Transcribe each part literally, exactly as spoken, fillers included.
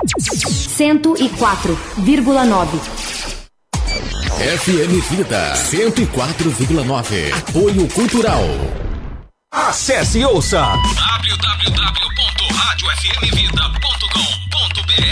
cento e quatro vírgula nove. F M Vida cento e quatro vírgula nove. Apoio Cultural. Acesse e ouça w w w ponto rádio f m vida ponto com ponto b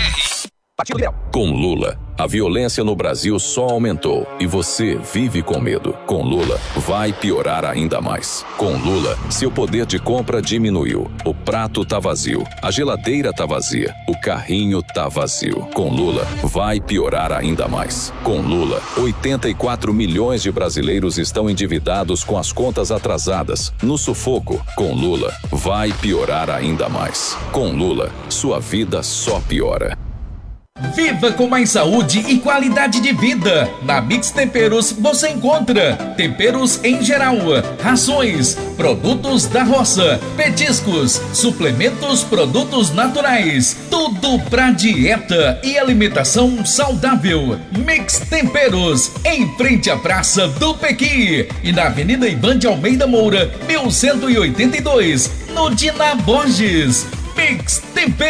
r. Com Lula, a violência no Brasil só aumentou e você vive com medo. Com Lula, vai piorar ainda mais. Com Lula, seu poder de compra diminuiu. O prato tá vazio, a geladeira tá vazia, o carrinho tá vazio. Com Lula, vai piorar ainda mais. Com Lula, oitenta e quatro milhões de brasileiros estão endividados com as contas atrasadas, no sufoco. Com Lula, vai piorar ainda mais. Com Lula, sua vida só piora. Viva com mais saúde e qualidade de vida. Na Mix Temperos você encontra temperos em geral, rações, produtos da roça, petiscos, suplementos, produtos naturais, tudo pra dieta e alimentação saudável. Mix Temperos, em frente à Praça do Pequi e na Avenida Ivan de Almeida Moura, mil cento e oitenta e dois, no Dina Borges. Mix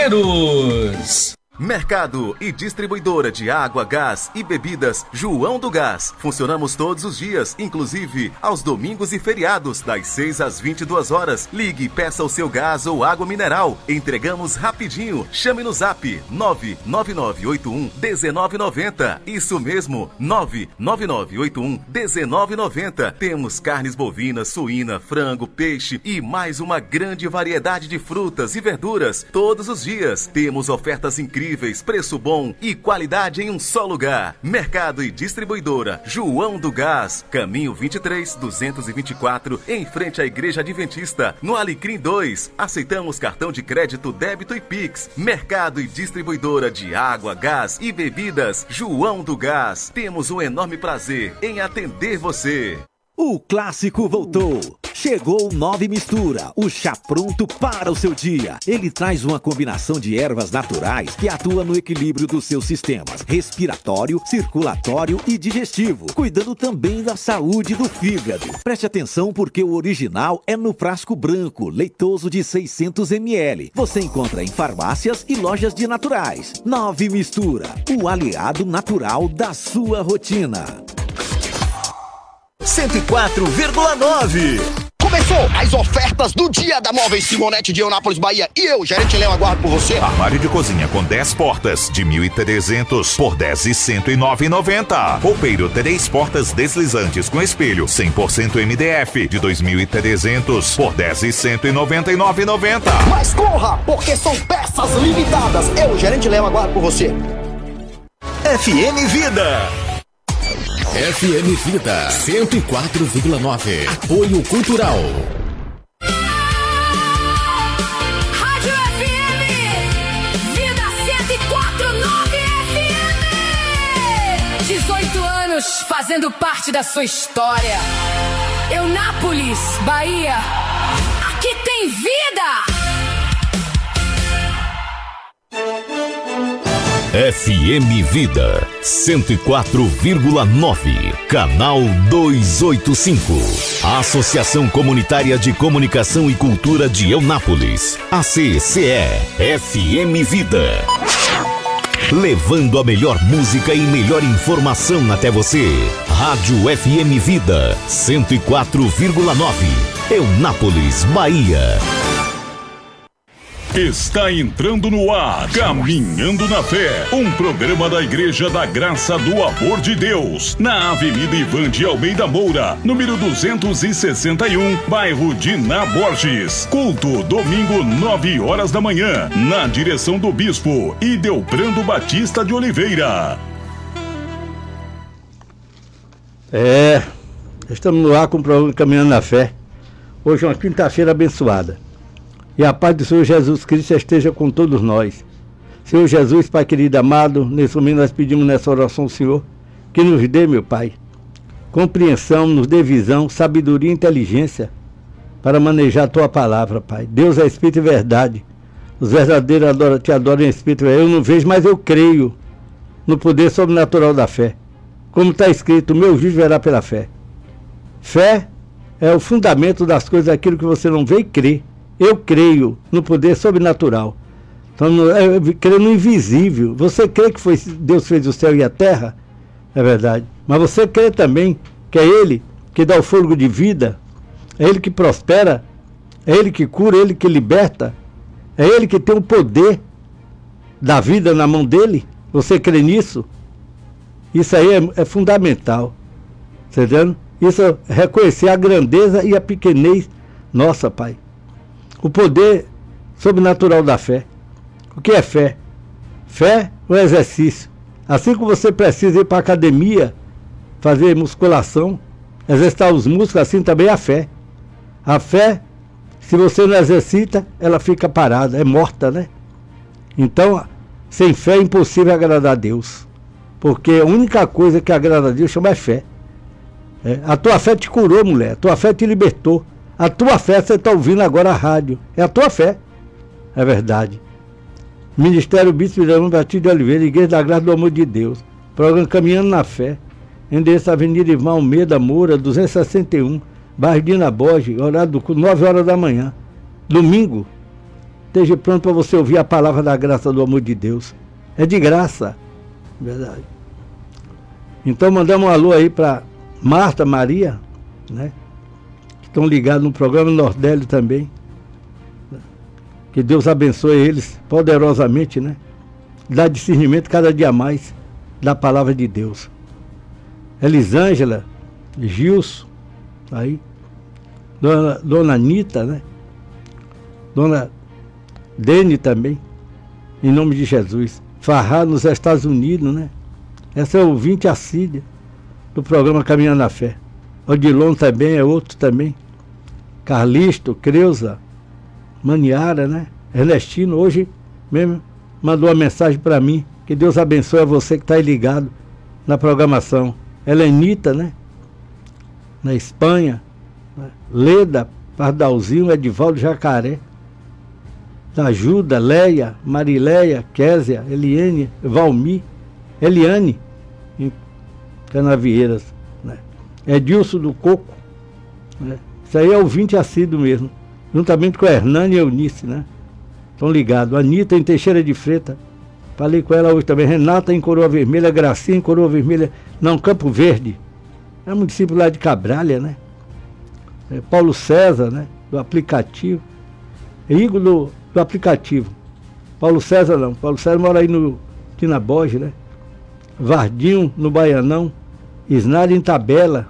Temperos. Mercado e distribuidora de água, gás e bebidas João do Gás. Funcionamos todos os dias, inclusive aos domingos e feriados, das seis às vinte e duas horas. Ligue e peça o seu gás ou água mineral. Entregamos rapidinho. Chame no zap nove nove nove oito um um nove nove zero. Isso mesmo, nove nove nove oito um um nove nove zero. Temos carnes bovinas, suína, frango, peixe e mais uma grande variedade de frutas e verduras todos os dias. Temos ofertas incríveis, preço bom e qualidade em um só lugar. Mercado e distribuidora João do Gás, caminho vinte e três, duzentos e vinte e quatro, em frente à Igreja Adventista, no Alecrim dois. Aceitamos cartão de crédito, débito e Pix. Mercado e distribuidora de água, gás e bebidas João do Gás. Temos um enorme prazer em atender você. O clássico voltou. Chegou o Nove Mistura, o chá pronto para o seu dia. Ele traz uma combinação de ervas naturais que atua no equilíbrio dos seus sistemas respiratório, circulatório e digestivo, cuidando também da saúde do fígado. Preste atenção porque o original é no frasco branco, leitoso de seiscentos mililitros. Você encontra em farmácias e lojas de naturais. Nove Mistura, o aliado natural da sua rotina. cento e quatro vírgula nove. Começou as ofertas do Dia da Móveis Simonete de Eunápolis, Bahia. E eu, gerente Léo, aguardo por você. Armário de cozinha com dez portas de mil e trezentos por dez mil cento e nove reais e noventa centavos. Roupeiro três portas deslizantes com espelho cem por cento M D F de dois mil e trezentos por dez mil cento e noventa e nove reais e noventa centavos. Mas corra, porque são peças limitadas. Eu, gerente Léo, aguardo por você. F M Vida. F M Vida cento e quatro vírgula nove. Apoio Cultural. Rádio F M Vida cento e quatro vírgula nove F M. dezoito anos fazendo parte da sua história. Eunápolis, Bahia. Aqui tem vida. F M Vida cento e quatro vírgula nove, canal duzentos e oitenta e cinco. Associação Comunitária de Comunicação e Cultura de Eunápolis, A C C E, F M Vida. Levando a melhor música e melhor informação até você. Rádio F M Vida cento e quatro vírgula nove, Eunápolis, Bahia. Está entrando no ar Caminhando na Fé, um programa da Igreja da Graça do Amor de Deus, na Avenida Ivan de Almeida Moura, número duzentos e sessenta e um, bairro Dina Borges. Culto, domingo, nove horas da manhã, na direção do Bispo Idelbrando Batista de Oliveira. É, estamos no ar com o programa Caminhando na Fé. Hoje é uma quinta-feira abençoada. E a paz do Senhor Jesus Cristo esteja com todos nós. Senhor Jesus, Pai querido amado, nesse momento nós pedimos nessa oração, Senhor, que nos dê, meu Pai, compreensão, nos dê visão, sabedoria e inteligência para manejar a Tua palavra, Pai. Deus é Espírito e verdade. Os verdadeiros adoram, te adoram em Espírito. Eu não vejo, mas eu creio no poder sobrenatural da fé. Como está escrito, o meu juízo verá pela fé. Fé é o fundamento das coisas, aquilo que você não vê e crê. Eu creio no poder sobrenatural. Então, é, crê no invisível. Você crê que foi Deus fez o céu e a terra? É verdade. Mas você crê também que é Ele que dá o fôlego de vida, é Ele que prospera, é Ele que cura, é Ele que liberta, é Ele que tem o poder da vida na mão dele? Você crê nisso? Isso aí é, é fundamental. Tá entendendo? Isso é reconhecer a grandeza e a pequenez nossa, Pai. O poder sobrenatural da fé. O que é fé? Fé é um exercício. Assim como você precisa ir para a academia, fazer musculação, exercitar os músculos, assim também a fé. A fé, se você não exercita, ela fica parada, é morta, né? Então, sem fé é impossível agradar a Deus. Porque a única coisa que agrada a Deus chama é fé. É, a tua fé te curou, mulher. A tua fé te libertou. A tua fé, você está ouvindo agora a rádio. É a tua fé. É verdade. Ministério Bispo Irão Batista de Oliveira, Igreja da Graça do Amor de Deus. Programa Caminhando na Fé. Endereço Avenida Ivan Almeida Moura, duzentos e sessenta e um, bairro Dina Borges, horário do culto, nove horas da manhã. Domingo. Esteja pronto para você ouvir a palavra da graça do amor de Deus. É de graça. Verdade. Então mandamos um alô aí para Marta, Maria, né? Que estão ligados no programa Nordélio também. Que Deus abençoe eles poderosamente, né? Dá discernimento cada dia mais da palavra de Deus. Elisângela, Gilson, aí, Dona, Dona Anitta, né? Dona Dene também, em nome de Jesus. Farrá nos Estados Unidos, né? Essa é o ouvinte assídia do programa Caminhando na Fé. Odilon também é outro também. Carlisto, Creuza, Maniara, né? Ernestino, hoje mesmo mandou uma mensagem para mim. Que Deus abençoe a você que está aí ligado na programação. Helenita, né? Na Espanha. Né? Leda, Pardalzinho, Edivaldo Jacaré. Ajuda, Leia, Marileia, Késia, Eliane, Valmi, Eliane, em Canavieiras, né? Edilson do Coco, né? Isso aí é ouvinte assíduo mesmo, juntamente com a Hernani e Eunice, né? Estão ligados. Anitta em Teixeira de Freitas, falei com ela hoje também. Renata em Coroa Vermelha, Gracinha em Coroa Vermelha, não, Campo Verde, é município lá de Cabralha, né? É Paulo César, né? Do aplicativo, Igor do do aplicativo. Paulo César não. Paulo César mora aí no Tina Borges, né? Vardinho no Baianão. Isnário em Tabela.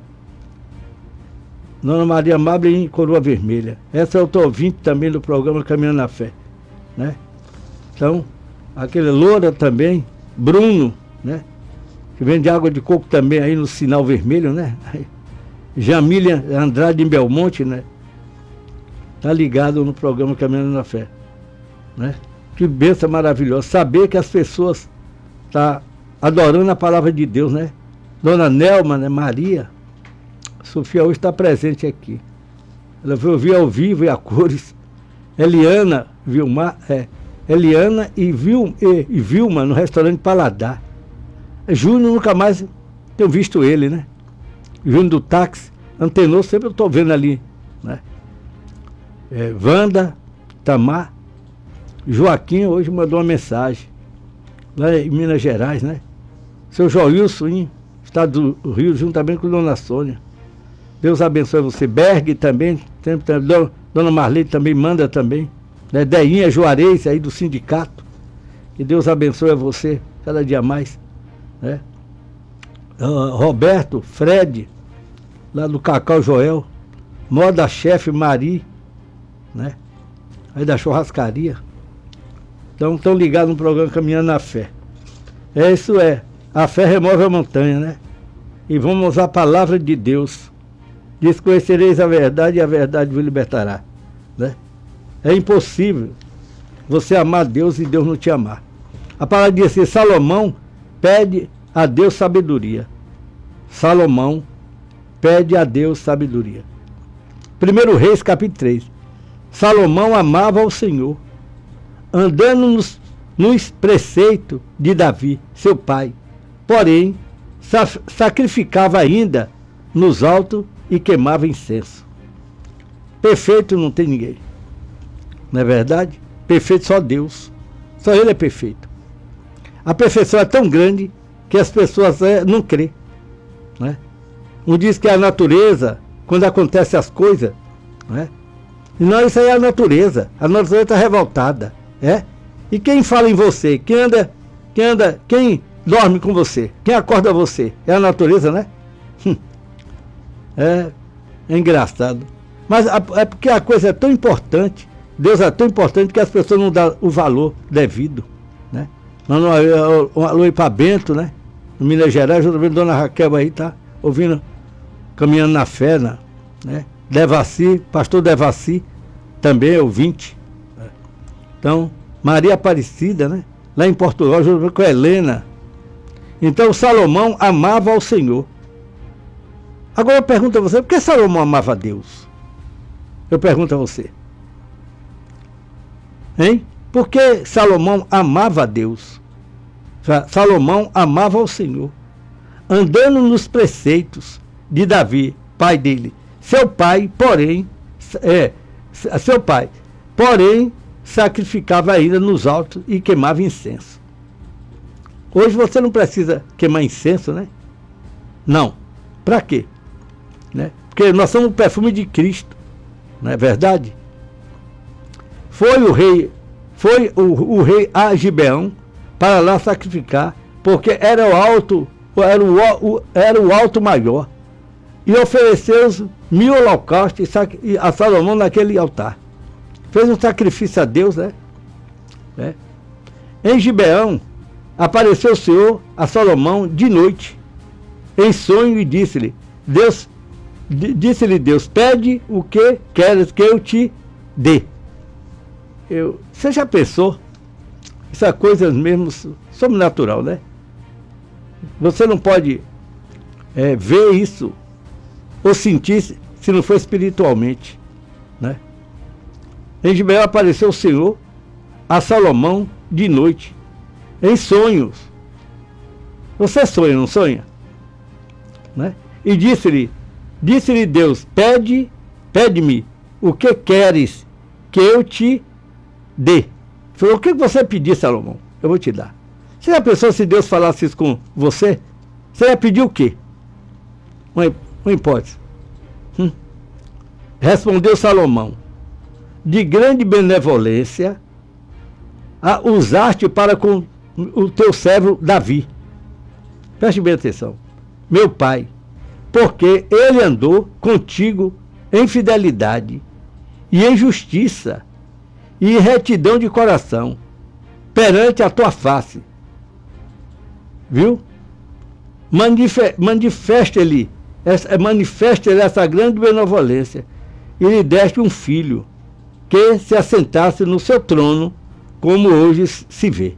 Dona Maria Mabre em Coroa Vermelha. Essa é o ouvinte também do programa Caminhando na Fé, né? Então, aquele Loura também. Bruno, né? Que vende água de coco também aí no Sinal Vermelho, né? Jamília Andrade em Belmonte, né? Está ligado no programa Caminhando na Fé, né? Que bênção maravilhosa. Saber que as pessoas estão tá adorando a palavra de Deus, né? Dona Nelma, né? Maria, Sofia hoje está presente aqui. Ela veio ouvir ao vivo e a cores. Eliana, Vilma, é, Eliana e, Vil, e, e Vilma no restaurante Paladar. Júnior nunca mais tenho visto ele, né? Júnior do táxi, antenou, sempre eu estou vendo ali, né? É, Wanda, Tamar, Joaquim hoje mandou uma mensagem lá em Minas Gerais, né? Seu Joilson, estado do Rio, juntamente com Dona Sônia. Deus abençoe você. Berg também, sempre, também. Dona Marlene também manda também, né? Deinha Juarez aí do sindicato. Que Deus abençoe a você cada dia mais, né? Uh, Roberto, Fred, lá do Cacau Joel, Moda Chefe Mari, né? Aí da churrascaria. Então estão ligados no programa Caminhando na Fé. É isso é. A fé remove a montanha, né? E vamos usar a palavra de Deus. Diz: conhecereis a verdade e a verdade vos libertará, né? É impossível você amar Deus e Deus não te amar. A palavra diz assim: Salomão pede a Deus sabedoria. Salomão pede a Deus sabedoria. Primeiro Reis, capítulo três. Salomão amava ao Senhor, andando nos, nos preceitos de Davi, seu pai. Porém, sa sacrificava ainda nos altos e queimava incenso. Perfeito não tem ninguém. Não é verdade? Perfeito só Deus. Só ele é perfeito. A perfeição é tão grande que as pessoas é, não crê. Né? Um diz que é a natureza, quando acontecem as coisas, né? E não, isso aí é a natureza. A natureza está revoltada. É? E quem fala em você? Quem anda, quem anda, quem dorme com você? Quem acorda você? É a natureza, né? É, é engraçado. Mas a, é porque a coisa é tão importante, Deus é tão importante que as pessoas não dão o valor devido. Né? Manda um alô aí para Bento, né? No Minas Gerais, eu tô vendo Dona Raquel aí, tá? Ouvindo, caminhando na fé, né? né? Devaci, pastor Devaci, também ouvinte. Então, Maria Aparecida, né? Lá em Portugal, junto com a Helena. Então, Salomão amava ao Senhor. Agora eu pergunto a você, por que Salomão amava a Deus? Eu pergunto a você. Hein? Por que Salomão amava a Deus? Salomão amava ao Senhor, andando nos preceitos de Davi, pai dele. Seu pai, porém, é, seu pai, porém, sacrificava ainda nos altos e queimava incenso. Hoje você não precisa queimar incenso, né? Não. Para quê? Né? Porque nós somos o perfume de Cristo, não é verdade? Foi o rei, foi o, o rei a Gibeão para lá sacrificar, porque era o alto, era o, o, era o alto maior, e ofereceu mil holocaustos a Salomão naquele altar. Fez um sacrifício a Deus, né? né? Em Gibeão apareceu o Senhor a Salomão de noite, em sonho, e disse-lhe, Deus, disse-lhe Deus, pede o que queres que eu te dê. Eu, você já pensou? Essas coisas mesmo sobrenatural, né? Você não pode é, ver isso ou sentir se não for espiritualmente, né? Em Gibeão apareceu o Senhor a Salomão de noite, em sonhos. Você sonha, não sonha? Né? E disse-lhe, disse-lhe Deus, pede, pede-me o que queres que eu te dê. Falou, o que você pedir, Salomão? Eu vou te dar. Você já pensou se Deus falasse isso com você? Você ia pedir o quê? Uma, uma hipótese. Hum? Respondeu Salomão, de grande benevolência a usar-te para com o teu servo Davi. Preste bem atenção. Meu pai, porque ele andou contigo em fidelidade e em justiça e em retidão de coração perante a tua face. Viu? Manife, manifesta-lhe essa, manifesta-lhe essa grande benevolência e lhe deste um filho que se assentasse no seu trono, como hoje se vê.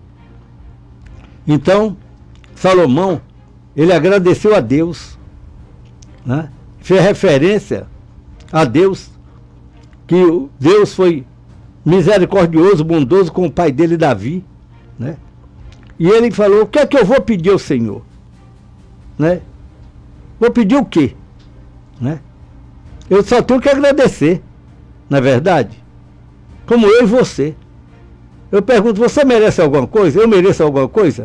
Então, Salomão, ele agradeceu a Deus, né? Fez referência a Deus, que Deus foi misericordioso, bondoso com o pai dele, Davi, né? E ele falou, o que é que eu vou pedir ao Senhor? Né? Vou pedir o quê? Né? Eu só tenho que agradecer, não é verdade? Como eu e você. Eu pergunto, você merece alguma coisa? Eu mereço alguma coisa?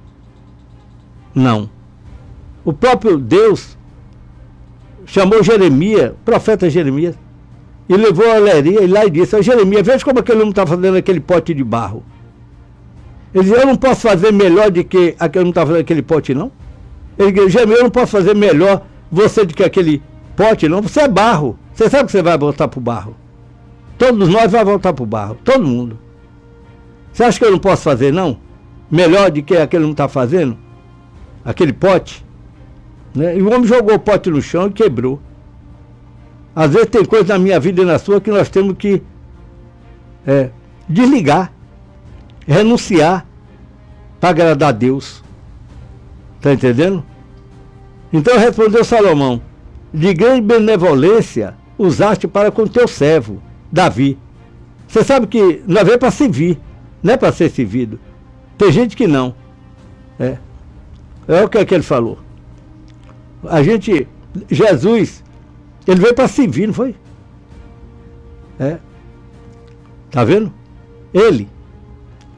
Não. O próprio Deus chamou Jeremias, profeta Jeremias, e levou a Leria e lá e disse, Jeremias, veja como aquele homem está fazendo aquele pote de barro. Ele disse, eu não posso fazer melhor do que aquele homem está fazendo aquele pote, não? Ele disse, Jeremias, eu não posso fazer melhor você do que aquele pote, não? Você é barro. Você sabe que você vai voltar para o barro. Todos nós vamos voltar para o barro. Todo mundo. Você acha que eu não posso fazer, não? Melhor do que aquele homem está fazendo? Aquele pote? Né? E o homem jogou o pote no chão e quebrou. Às vezes tem coisa na minha vida e na sua que nós temos que é, desligar, renunciar para agradar a Deus. Está entendendo? Então respondeu Salomão, de grande benevolência usaste para com teu servo, Davi. Você sabe que nós veio para servir, não é para ser servido. Tem gente que não. É, é o que, é que ele falou. A gente, Jesus, ele veio para servir, não foi? É. Tá vendo? Ele.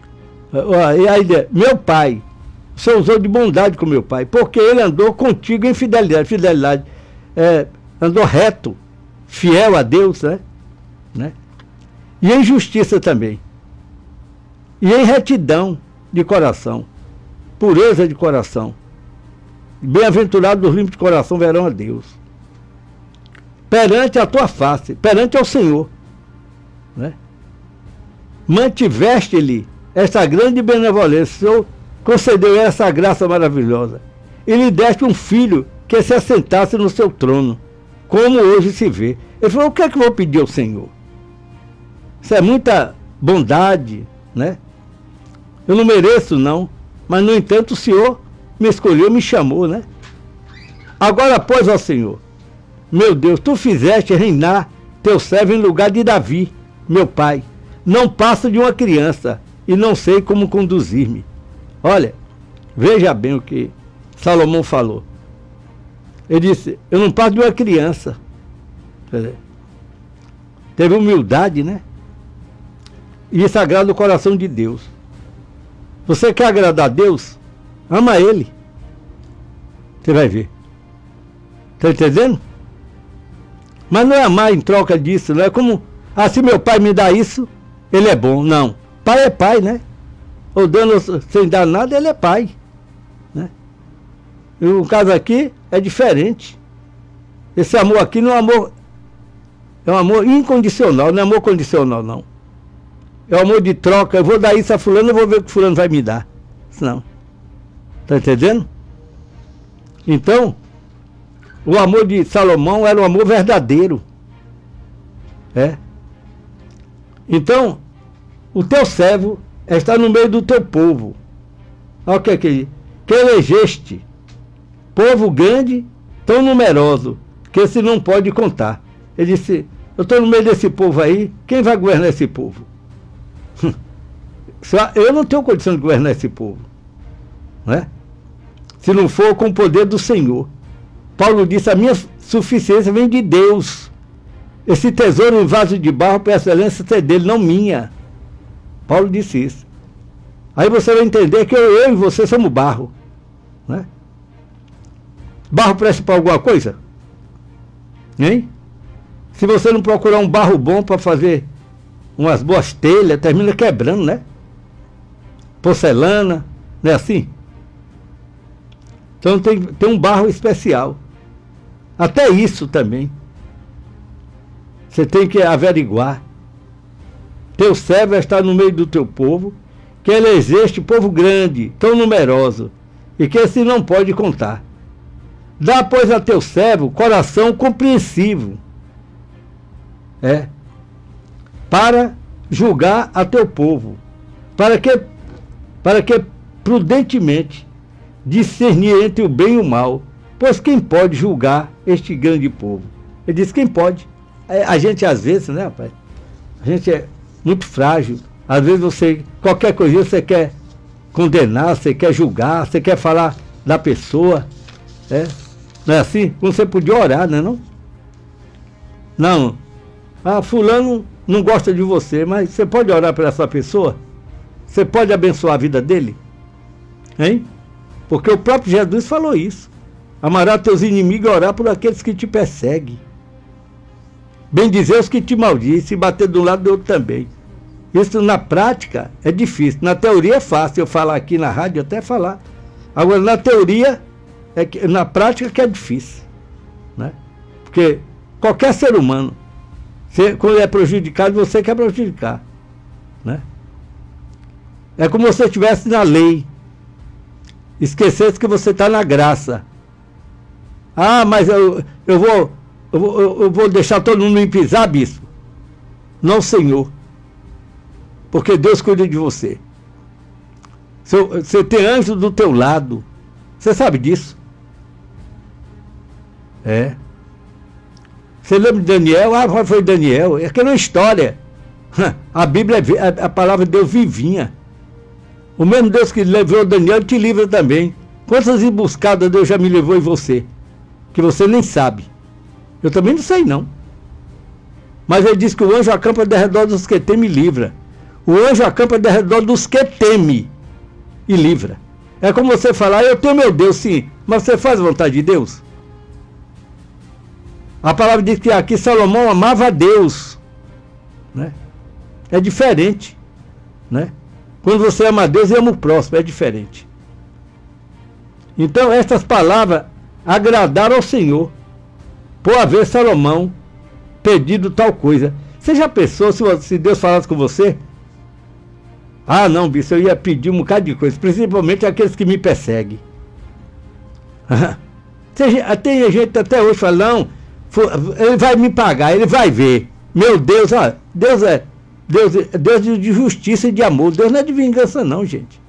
E aí, meu pai, o Senhor usou de bondade com meu pai, porque ele andou contigo em fidelidade, fidelidade, é, andou reto, fiel a Deus, né? né? E em justiça também. E em retidão de coração, pureza de coração. Bem-aventurados os limpos de coração verão a Deus. Perante a tua face, perante ao Senhor, né? Mantiveste-lhe essa grande benevolência, o Senhor concedeu essa graça maravilhosa. E lhe deste um filho que se assentasse no seu trono, como hoje se vê. Ele falou, o que é que eu vou pedir ao Senhor? Isso é muita bondade, né? Eu não mereço, não. Mas, no entanto, o Senhor me escolheu, me chamou, né? Agora, pois, ó Senhor, meu Deus, tu fizeste reinar teu servo em lugar de Davi, meu pai. Não passo de uma criança e não sei como conduzir-me. Olha, veja bem o que Salomão falou. Ele disse, eu não passo de uma criança. Teve humildade, né? E isso agrada o coração de Deus. Você quer agradar a Deus? Ama Ele. Você vai ver. Está entendendo? Mas não é amar em troca disso, não é como, ah, se meu pai me dá isso, ele é bom. Não. Pai é pai, né? Ou dando sem dar nada, ele é pai. Né? E o caso aqui é diferente. Esse amor aqui não é amor, é um amor incondicional, não é amor condicional, não. É um amor de troca. Eu vou dar isso a fulano, eu vou ver o que fulano vai me dar. Não. Está entendendo? Então, o amor de Salomão era um amor verdadeiro. É. Então, o teu servo está no meio do teu povo. Olha o que é que ele diz. Que elegeste povo grande, tão numeroso, que se não pode contar. Ele disse, eu estou no meio desse povo aí, quem vai governar esse povo? Eu não tenho condição de governar esse povo. Não é? Se não for com o poder do Senhor. Paulo disse, a minha suficiência vem de Deus. Esse tesouro em vaso de barro, por excelência, é dele, não minha. Paulo disse isso. Aí você vai entender que eu, eu e você somos barro. Né? Barro presta para alguma coisa? Hein? Se você não procurar um barro bom para fazer umas boas telhas, termina quebrando, né? Porcelana, não é assim? Então tem, tem um barro especial. Até isso também. Você tem que averiguar. Teu servo está no meio do teu povo, que elegeste povo grande, tão numeroso, e que esse não pode contar. Dá, pois, a teu servo coração compreensivo, é, para julgar a teu povo, para que, para que prudentemente discernir entre o bem e o mal, pois quem pode julgar este grande povo? Ele diz, quem pode? A gente às vezes, né, rapaz? A gente é muito frágil. Às vezes você, qualquer coisa você quer condenar, você quer julgar, você quer falar da pessoa. É? Não é assim? Como você podia orar, não é não? Não. Ah, fulano não gosta de você, mas você pode orar por essa pessoa? Você pode abençoar a vida dele? Hein? Porque o próprio Jesus falou isso. Amará teus inimigos e orar por aqueles que te perseguem. Bendizer os que te maldizem, e bater de um lado do outro também. Isso na prática é difícil. Na teoria é fácil eu falar aqui na rádio, até falar. Agora na teoria, é que, na prática que é difícil. Né? Porque qualquer ser humano, você, quando é prejudicado, você quer prejudicar. Né? É como se você estivesse na lei. Esquecesse que você está na graça. Ah, mas eu, eu vou... Eu vou, eu vou deixar todo mundo me pisar, bispo? Não, Senhor. Porque Deus cuida de você. Você tem anjo do teu lado. Você sabe disso? É. Você lembra de Daniel? Ah, foi Daniel. É aquela história. A Bíblia, a palavra de Deus vivinha. O mesmo Deus que levou Daniel te livra também. Quantas emboscadas Deus já me levou em você? Que você nem sabe. Eu também não sei, não. Mas ele diz que o anjo acampa ao redor dos que tem me livra. O anjo acampa ao redor dos que teme e livra. É como você falar, eu tenho meu Deus, sim, mas você faz a vontade de Deus? A palavra diz que aqui Salomão amava a Deus, né? É diferente, né? Quando você ama a Deus e ama o próximo, é diferente. Então estas palavras agradaram ao Senhor, por haver Salomão pedido tal coisa. Você já pensou se, se Deus falasse com você? Ah, não, bicho, eu ia pedir um bocado de coisa, principalmente aqueles que me perseguem. Tem gente até hoje falando, não, ele vai me pagar, ele vai ver. Meu Deus, ó, Deus é Deus, é Deus de justiça e de amor. Deus não é de vingança não, gente.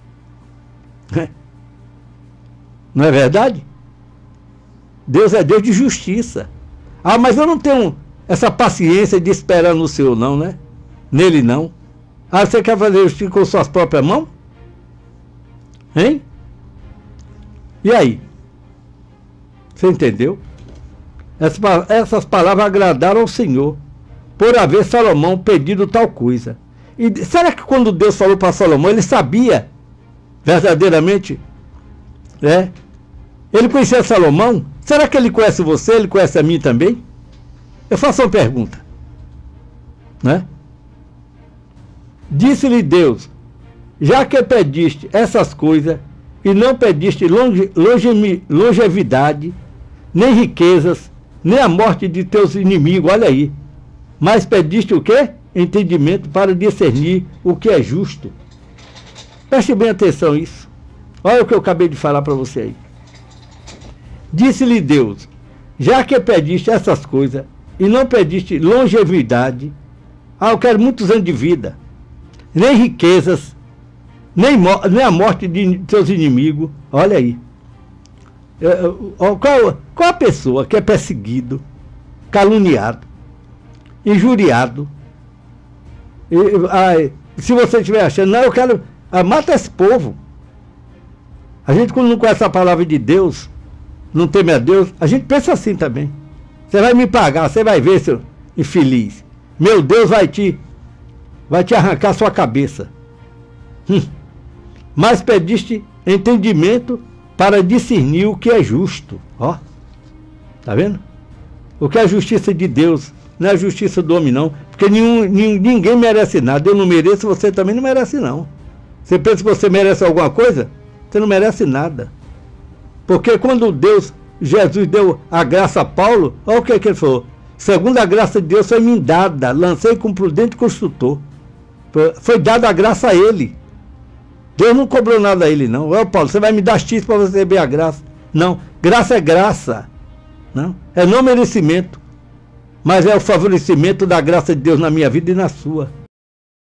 Não é verdade? Deus é Deus de justiça. Ah, mas eu não tenho essa paciência de esperar no Senhor não, né? Nele não. Ah, você quer fazer justiça com suas próprias mãos? Hein? E aí? Você entendeu? Essas, essas palavras agradaram ao Senhor, por haver Salomão pedido tal coisa. E será que quando Deus falou para Salomão, ele sabia verdadeiramente, né? Ele conhecia Salomão? Será que ele conhece você? Ele conhece a mim também? Eu faço uma pergunta, né? Disse-lhe Deus, já que pediste essas coisas e não pediste longe, longe, longevidade, nem riquezas, nem a morte de teus inimigos, olha aí, mas pediste o quê? Entendimento para discernir o que é justo. Preste bem atenção nisso. Olha o que eu acabei de falar para você aí. Disse-lhe Deus, já que pediste essas coisas e não pediste longevidade, ah, eu quero muitos anos de vida, nem riquezas, nem, nem a morte de teus inimigos, olha aí. Qual, qual a pessoa que é perseguido, caluniado, injuriado, e, ah, se você estiver achando, não, eu quero, ah, mata esse povo. A gente, quando não conhece a palavra de Deus, não teme a Deus, a gente pensa assim também. Você vai me pagar, você vai ver, seu infeliz. Meu Deus vai te, vai te arrancar sua cabeça. Hum. Mas pediste entendimento para discernir o que é justo. Ó, tá vendo? O que é a justiça de Deus, não é a justiça do homem não. Porque nenhum, ninguém merece nada. Eu não mereço, você também não merece não. Você pensa que você merece alguma coisa? Você não merece nada. Porque quando Deus, Jesus deu a graça a Paulo, olha o que, é que ele falou. Segundo a graça de Deus foi me dada, lancei com prudente construtor. Foi dada a graça a ele. Deus não cobrou nada a ele não. Ó Paulo, você vai me dar X para você receber a graça. Não, graça é graça. Não? É não merecimento. Mas é o favorecimento da graça de Deus na minha vida e na sua.